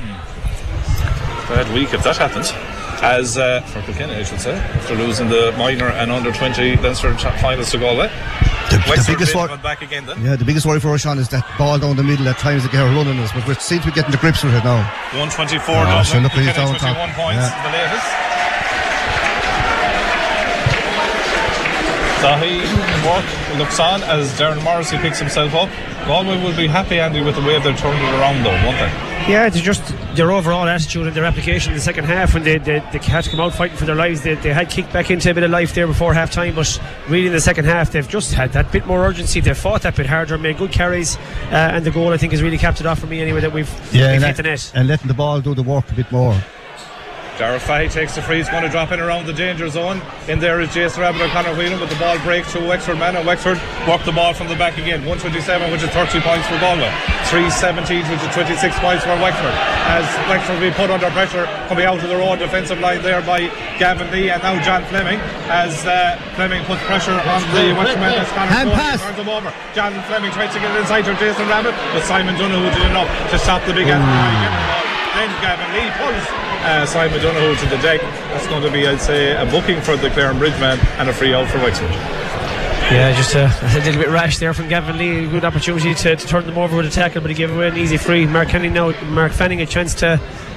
Bad week if that happens. As for Kilkenny, I should say, after losing the minor and under 20 Leinster finals to Galway. The biggest worry, back again then. Yeah, the biggest worry for us, Sean, is that ball down the middle. At times they get running us, but we seem to be getting the grips with it now. 124 down. So look, he's down 21 points, the latest. Dahi work looks on as Darren Morrissey picks himself up. Galway will be happy, Andy, with the way they've turned it around, though, won't they? Yeah, it's just their overall attitude and their application in the second half when they had to come out fighting for their lives. They had kicked back into a bit of life there before half time, but really in the second half they've just had that bit more urgency. They've fought that bit harder, made good carries, and the goal I think has really capped it off for me anyway, that we've hit the net. And letting the ball do the work a bit more. Darragh Fahy takes the free. He's going to drop in around the danger zone. In there is Jason Rabbit or Conor Whelan, but the ball breaks to a Wexford man, and Wexford work the ball from the back again. 127, which is 30 points for Galway. 317, which is 26 points for Wexford. As Wexford will be put under pressure, coming out of their own defensive line there by Gavin Lee and now John Fleming. As Fleming puts pressure on the Wexford man. Hand pass. Turns him over. John Fleming tries to get it inside to Jason Rabbit, but Simon Donoghue did enough to stop the big Anthony. Then Gavin Lee pulls Simon Donoghue to the deck. That's going to be, I'd say, a booking for the Clare and Bridge man and a free out for Wexford. Yeah, just a little bit rash there from Gavin Lee. A good opportunity to turn them over with a tackle, but he gave away an easy free. Mark Fanning a chance to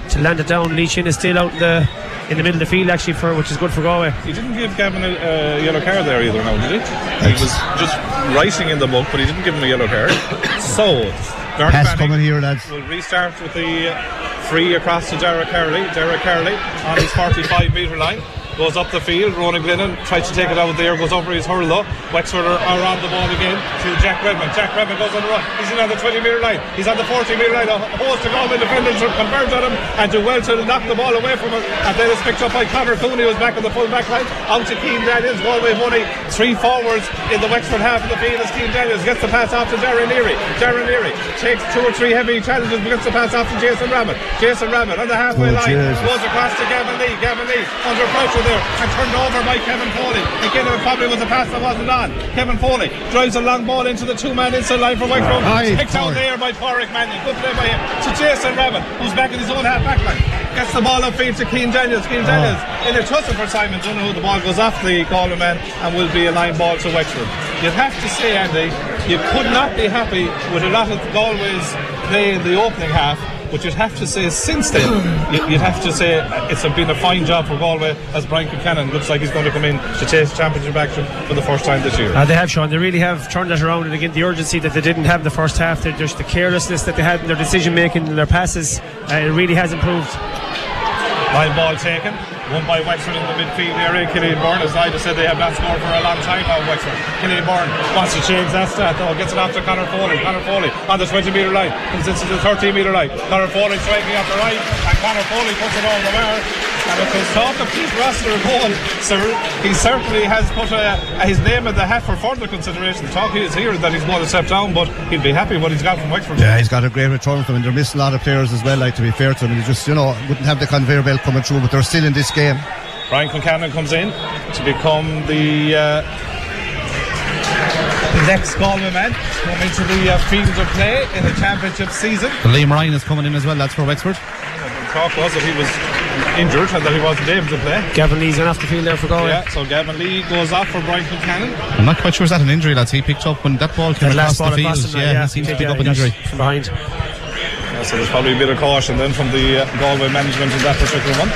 to land it down. Lee Chin is still out in the middle of the field actually, which is good for Galway. He didn't give Gavin a yellow card there either now, did he? He was just writing in the book, but he didn't give him a yellow card. So pass coming here, lads. We'll restart with the free across to Derek Carley. Derek Carley on his 45 metre line. Goes up the field. Ronan Glennon tries to take it out there. Goes over his hurl. Wexford are on the ball again to Jack Redmond. Jack Redmond goes on the run. He's in on the 20 metre line. He's on the 40 metre line. A host of Galway defenders converge on him and do well to knock the ball away from him. And then it's picked up by Conor Cooney, who's back on the full back line. Out to Keane Daniels. Galway money. 3 forwards in the Wexford half of the field as Keane Daniels gets the pass off to Darren Leary. Darren Leary takes 2 or 3 heavy challenges, but gets the pass off to Jason Rabbit. Jason Rabbit on the halfway line. Goes across to Gavin Lee. Gavin Lee under pressure there and turned over by Kevin Foley. Again, it probably was a pass that wasn't on. Kevin Foley drives a long ball into the 2-man inside line for Wexford. Picked out there by Pádraig Mannion. Good play by him to Jason Rabbit, who's back in his own half back line. Gets the ball upfield to Keane Daniels. Keane Daniels in a tussle for Simon Donoghue. The ball goes off the Galway man and will be a line ball to Wexford. You'd have to say, Andy, you could not be happy with a lot of Galway's play in the opening half. But you'd have to say since then, you'd have to say it's been a fine job for Galway as Brian Concannon looks like he's going to come in to take the championship action for the first time this year. They have, Sean. They really have turned that around, and again the urgency that they didn't have the first half, just the carelessness that they had in their decision making and their passes, it really has improved. Line ball taken, won by Wexford in the midfield area. Killian Byrne, as I just said, they have not scored for a long time now. Wexford. Killian Byrne wants to change that stat though. Gets it off to Conor Foley. Conor Foley on the 20 metre line. Comes into the 30 metre line. Conor Foley striking off the right, and Conor Foley puts it over the bar. And if there's talk of Keith Rossiter a goal, sir, he certainly has put his name in the hat for further consideration. The talk is here that he's going to step down, but he'll be happy what he's got from Wexford. Yeah, he's got a great return from him. They're missing a lot of players as well, like, to be fair to him. He just, wouldn't have the conveyor belt coming through, but they're still in this game. Brian Concannon comes in to become the next Galway man come into the field of play in the championship season. Liam Ryan is coming in as well. That's for Wexford. The talk was that he was injured and that he wasn't able to play. Gavin Lee's in off the field there for Galway. Yeah, so Gavin Lee goes off for Brian Concannon. I'm not quite sure is that an injury, lads. He picked up when that ball came across the field. He seems to pick up an injury from behind. Yeah, so there's probably a bit of caution then from the Galway management in that particular one.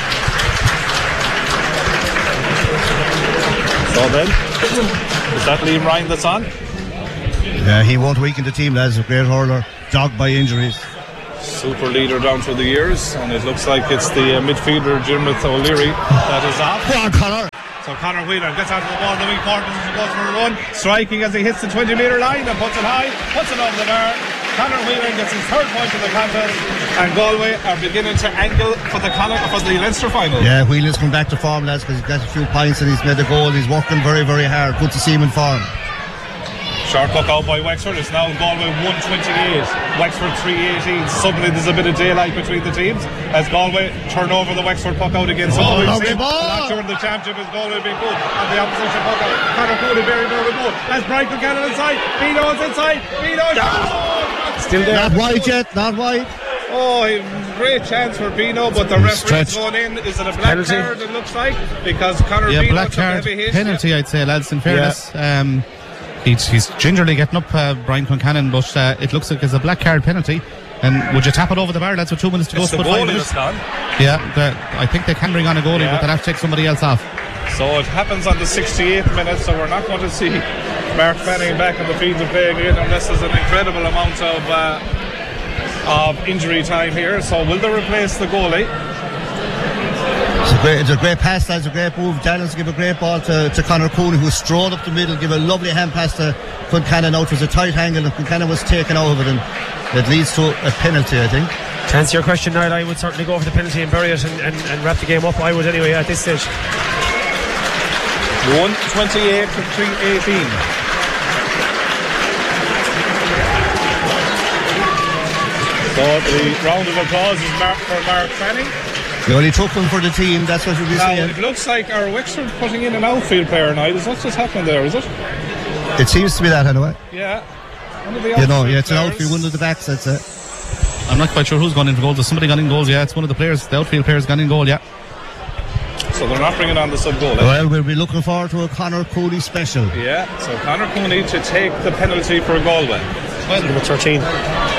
So then, is that Liam Ryan that's on? Yeah, he won't weaken the team, lads. A great hurler, dogged by injuries. Super leader down through the years, and it looks like it's the midfielder Jimrith O'Leary that is off. Go on, Conor. So Conor Whelan gets onto the ball in the weak quarters as he goes for a run, striking as he hits the 20 metre line and puts it high, puts it over the bar. Conor Whelan gets his 3rd point in the contest, and Galway are beginning to angle for the Leinster final. Yeah, Whelan's come back to form, lads, because he's got a few points and he's made a goal. He's working very, very hard. Good to see him in form. Short puck out by Wexford. It's now Galway 128, Wexford 318. Suddenly there's a bit of daylight between the teams as Galway turn over the Wexford puck out again. So lovely ball. Not during the championship is Galway being good, and the opposition puck out. Conor Cooney very, very good. As Brian Concannon inside, Beano's inside, Beano still there. Not wide yet, not wide. Oh, great chance for Beano, but the referee's going in. Is it a black penalty? card? It looks like, because Conor Beano black took a card heavy hit. penalty, I'd say, lads. In fairness, he's gingerly getting up Brian Concannon, but it looks like it's a black card penalty. And would you tap it over the bar? That's with 2 minutes to go. It's the goalie that's gone. Yeah, I think they can bring on a goalie, but they'll have to take somebody else off. So it happens on the 68th minute, so we're not going to see Mark Fanning back in the field of play again unless there's an incredible amount of injury time here. So will they replace the goalie? It's a great pass, lads, a great move. Daniels give a great ball to Conor Cooney, who strode up the middle, give a lovely hand pass to Concannon out. It was a tight angle and Concannon was taken out of it, and it leads to a penalty, I think. To answer your question, Niall, I would certainly go for the penalty and bury it and wrap the game up. I would anyway at this stage. 128 to 318. So the round of applause is for Mark Fanning. He only took one for the team, that's what you'll be saying. It looks like our Wexford putting in an outfield player now. Is that just happening there, is it? It seems to be that anyway. Yeah. It's an outfield, one of the backs, that's it. I'm not quite sure who's gone in for goals. Has somebody gone in goals? Yeah, it's one of the players, the outfield players gone in goal, yeah. So they're not bringing on the sub-goal. Well, we'll be looking forward to a Conor Cooney special. Yeah, so Conor Cooney to take the penalty for Galway. Number 13.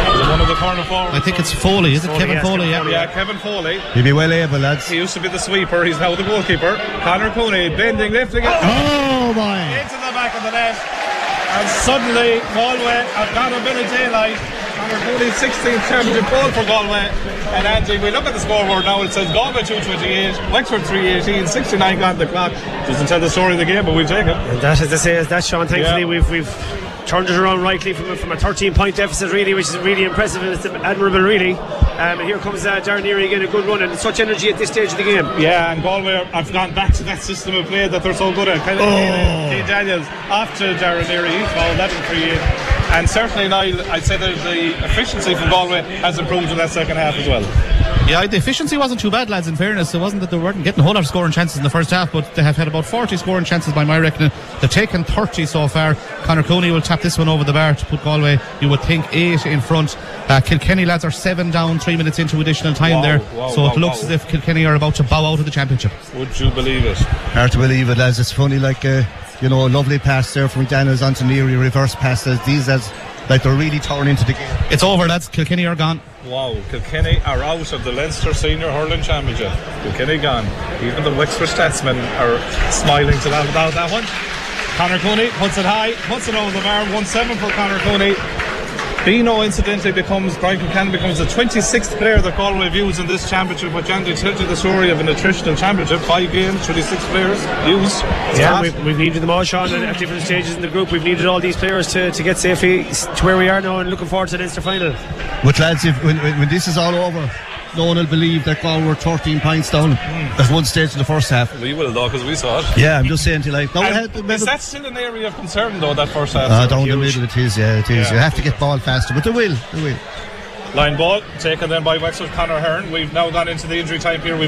One of the corner forwards. I think it's Foley, is it? Kevin Foley, Yeah, Kevin Foley. He'll be well able, lads. He used to be the sweeper, he's now the goalkeeper. Conor Cooney bending, lifting it. Oh my! Into the back of the net. And suddenly Galway have got a bit of daylight. Conor Cooney's 16th championship goal for Galway. And Andy, we look at the scoreboard now, it says Galway 228, Wexford 318, 69 on the clock. Doesn't tell the story of the game, but we'll take it. And that, as I say, is that, Sean. Thankfully, we've turned it around rightly from a 13-point deficit, really, which is really impressive and it's admirable, really. And here comes Darren Neary again, a good run, and such energy at this stage of the game. Yeah, and Galway have gone back to that system of play that they're so good at. Kane Daniels off to Darren Neary, he's fouled that in 3-8. And certainly now, I'd say that the efficiency from Galway has improved in that second half as well. Yeah, the efficiency wasn't too bad, lads, in fairness. It wasn't that they weren't getting a whole lot of scoring chances in the first half, but they have had about 40 scoring chances by my reckoning. They've taken 30 so far. Conor Cooney will tap this one over the bar to put Galway, you would think, 8 in front. Kilkenny lads are 7 down, 3 minutes into additional time there. So it looks as if Kilkenny are about to bow out of the championship. Would you believe it? Hard to believe it, lads. It's funny, like, a lovely pass there from Daniels onto Neary, reverse pass. These lads, like, they're really torn into the game. It's over, lads. Kilkenny are gone. Wow, Kilkenny are out of the Leinster Senior Hurling Championship. Kilkenny gone. Even the Wexford Statsmen are smiling to that without that one. Conor Cooney puts it high, puts it over the bar. 1-7 for Conor Cooney. Bino incidentally Brian Kilcannon becomes the 26th player that Galway views in this championship, which Andy tells you the story of an attritional championship. 5 games, 26 players used. Yeah, we've needed them all, Sean, at different stages in the group. We've needed all these players to get safely to where we are now, and looking forward to the Leinster final. But lads, when this is all over, no one will believe that Galway were 13 points down at one stage in the first half. We will, though, because we saw it. Yeah, I'm just saying to you, like, is that still an area of concern, though, that first half? Down the middle it is, yeah, it is. You have to get ball faster, but they will. Line ball taken then by Wexford Conor Hearn. We've now gone into the injury time here. We've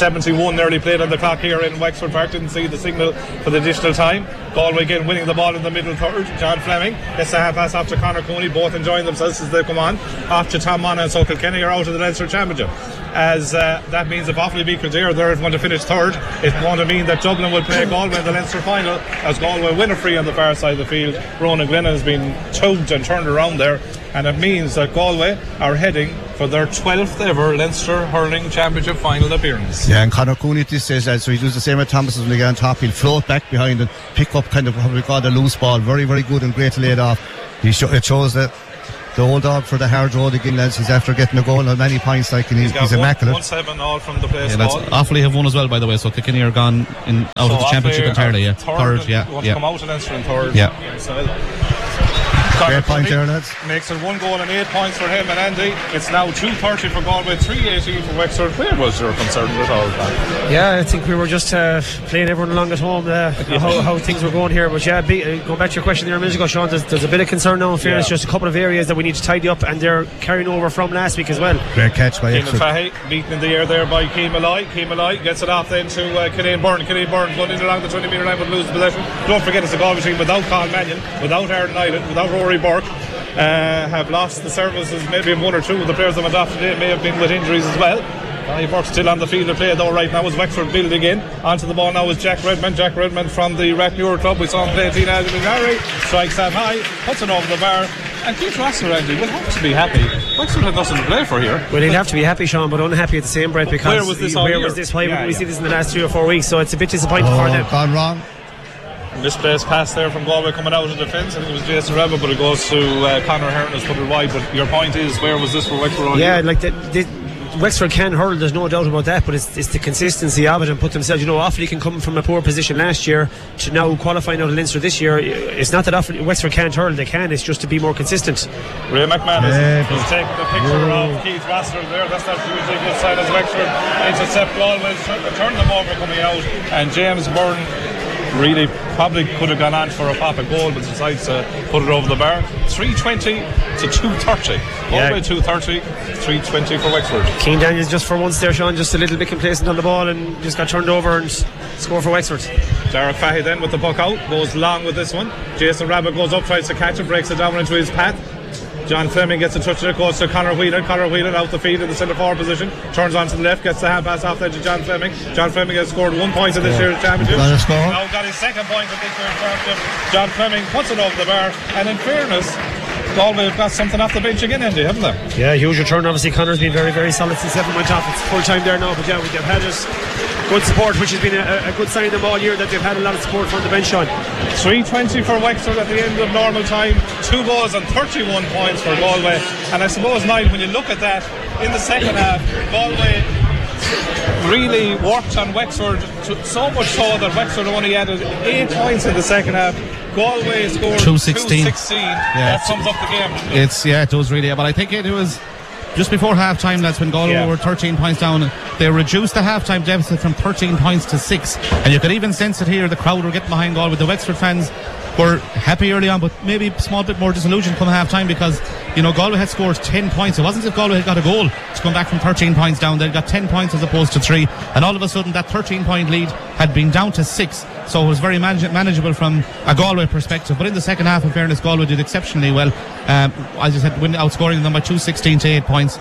71 nearly played on the clock here in Wexford Park. Didn't see the signal for the additional time. Galway again winning the ball in the middle third. John Fleming gets a half pass off to Conor Cooney, both enjoying themselves as they come on. Off to Tom Monaghan, so Kilkenny are out of the Leinster Championship. As that means if Offaly beat Kildare, they're going to finish third. It's going to mean that Dublin will play Galway in the Leinster final, as Galway win a free on the far side of the field. Ronan Glennon has been tugged and turned around there, and it means that Galway are heading for their 12th ever Leinster Hurling Championship final appearance. Yeah, and Conor Cooney at this stage, so he does the same at Thomas when they get on top. He'll float back behind and pick up kind of what we call a loose ball. Very, very good and great to lay it off. It shows that the old dog for the hard road again, lads. He's after getting a goal on many points, like, and he's immaculate. 1-7 all from the place. Yeah, Offaly have won as well, by the way, so Kilkenny are gone out of the championship entirely. Yeah, third. Come out of Leinster in third. Yeah. Great point there, lads. Makes it 1 goal and 8 points for him and Andy. It's now 2:30 for Galway, 3:18 for Wexford. Where was your concern with all that? Yeah, I think we were just playing everyone along at home, how things were going here. But yeah, going back to your question there a minute ago, Sean, there's a bit of concern now in fairness. Just a couple of areas that we need to tidy up, and they're carrying over from last week as well. Great catch by Keenan Fahy, beaten in the air there by Keane Malloy. Keane Malloy gets it off then to Killeen Byrne. Killeen Byrne running along the 20-metre line but loses possession. Don't forget it's a Galway team without Colin Mannion, without Aaron Nyland, without Rory Burke. Have lost the services maybe of 1 or 2 of the players that went off today, may have been with injuries as well. Burke's still on the field of play though right now as Wexford building in. Onto the ball now is Jack Redmond from the Rathmuir club. We saw him play Tina Adamari, strikes that high, puts it over the bar, and Keith Rossler, Andy, will have to be happy. Wexford had nothing to play for here. Well, he'll have to be happy, Sean, but unhappy at the same breath, because where was this all year? Why wouldn't we see this in the last 3 or 4 weeks? So it's a bit disappointing for them. Gone wrong. Misplaced pass there from Galway coming out of defence. I think it was Jason Rebel, but it goes to Conor Hearn has put it wide. But your point is, where was this for Wexford? Yeah, like Wexford can hurl, there's no doubt about that, but it's the consistency of it, and put themselves, Offaly can come from a poor position last year to now qualifying out of Leinster this year. It's not that Wexford can't hurl, they can, it's just to be more consistent. Ray McManus is taking the picture of Keith Rossler there. That's not usually a good sign as Wexford intercept Galway, turn them over coming out, and James Byrne really probably could have gone on for a pop a goal, but decides to put it over the bar. 3:20 to 2:30. Galway 2:30, 3:20 for Wexford. Keane Daniels just for once there, Sean, just a little bit complacent on the ball and just got turned over and score for Wexford. Derek Fahy then with the puck out, goes long with this one. Jason Rabbit goes up, tries to catch it, breaks it down into his path. John Fleming gets a touch of it, goes to Conor Whelan. Conor Whelan out the field in the centre forward position, turns on to the left, gets the hand pass off there to John Fleming. John Fleming has scored 1 point in this year's championship. Now got his second point in this year's championship. John Fleming puts it over the bar, and in fairness, Galway have got something off the bench again, Andy, haven't they? Yeah, huge return. Obviously, Connor's been very, very solid since 7 went off. It's full time there now, but yeah, they've had us good support, which has been a good sign of them all year, that they've had a lot of support from the bench on. 3:20 for Wexford at the end of normal time, 2 goals and 31 points for Galway. And I suppose, Niall, when you look at that in the second half, Galway really worked on Wexford, so much so that Wexford only added 8 points in the second half. Galway scored 2-16. Yeah, that sums up the game. It does really. But I think it was just before half-time, that's when Galway were 13 points down. They reduced the half-time deficit from 13 points to 6. And you could even sense it here. The crowd were getting behind Galway. The Wexford fans were happy early on, but maybe a small bit more disillusioned come half-time, because, you know, Galway had scored 10 points. It wasn't as if Galway had got a goal to come back from 13 points down. They got 10 points as opposed to 3. And all of a sudden, that 13-point lead had been down to 6. So it was very manageable from a Galway perspective. But in the second half, in fairness, Galway did exceptionally well. As I said, outscoring them by 2-16 to 8 points.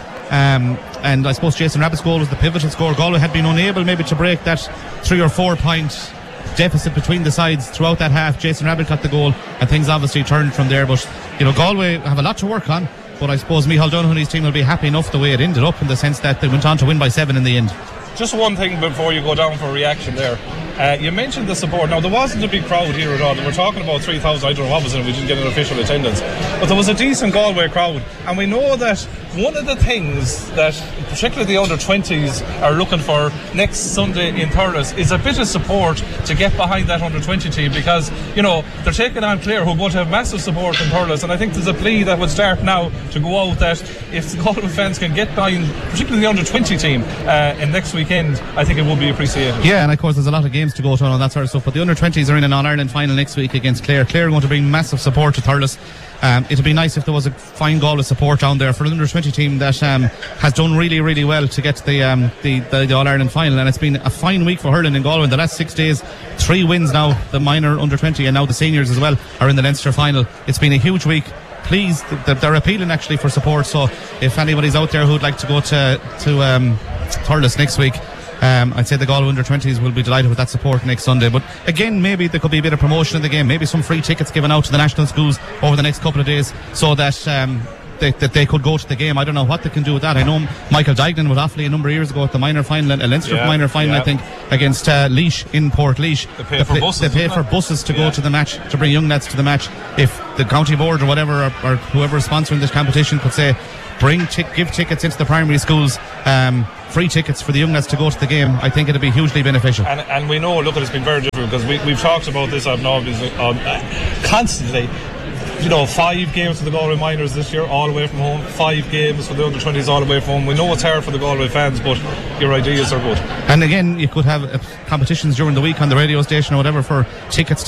And I suppose Jason Rabbit's goal was the pivotal score. Galway had been unable maybe to break that 3 or 4 point deficit between the sides throughout that half. Jason Rabbit got the goal, and things obviously turned from there. But, you know, Galway have a lot to work on. But I suppose Micheál Donoghue and his team will be happy enough the way it ended up, in the sense that they went on to win by 7 in the end. Just one thing before you go down for a reaction there. You mentioned the support. Now, there wasn't a big crowd here at all. We're talking about 3,000. I don't know what was in it. We didn't get an official attendance. But there was a decent Galway crowd. And we know that one of the things that particularly the under-20s are looking for next Sunday in Thurles is a bit of support to get behind that under-20 team, because, you know, they're taking on Clare, who are going to have massive support in Thurles. And I think there's a plea that would start now to go out that if the Galway fans can get behind particularly the under-20 team in next weekend, I think it will be appreciated. Yeah, and of course there's a lot of games to go to and that sort of stuff, but the under-20s are in an All-Ireland final next week against Clare. Clare are going to bring massive support to Thurles. It'd be nice if there was a fine Galway support down there for an under-20 team that has done really, really well to get to the All-Ireland final. And it's been a fine week for hurling in Galway in the last 6 days. 3 wins now, the minor under-20 and now the seniors as well are in the Leinster final. It's been a huge week. Please, they're appealing actually for support, so if anybody's out there who'd like to go to Thurles next week, I'd say the Galway under-20s will be delighted with that support next Sunday. But again, maybe there could be a bit of promotion in the game, maybe some free tickets given out to the national schools over the next couple of days, so that that they could go to the game. I don't know what they can do with that. I know Michael Dignan was Offaly a number of years ago at the minor final, a Leinster minor final, I think, against Laois in Port Laois. They pay for buses to go to the match, to bring young lads to the match. If the county board or whatever, or whoever is sponsoring this competition could say, give tickets into the primary schools, free tickets for the young lads to go to the game, I think it'd be hugely beneficial. And we know, look, it's been very difficult, because we've talked about this constantly. You know, 5 games for the Galway minors this year, all away from home. 5 games for the under-20s, all away from home. We know it's hard for the Galway fans, but your ideas are good. And again, you could have competitions during the week on the radio station or whatever for tickets